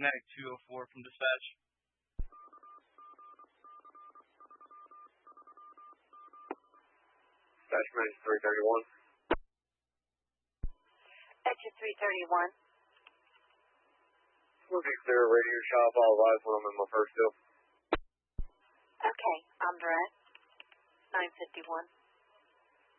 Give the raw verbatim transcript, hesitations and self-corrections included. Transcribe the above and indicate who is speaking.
Speaker 1: Mag two oh four from dispatch.
Speaker 2: Dispatch Mag three thirty-one.
Speaker 3: Exit three thirty-one.
Speaker 2: Would be clear radio shop. I'll arrive when I'm in my first fill.
Speaker 3: Okay, I'm direct. nine fifty-one.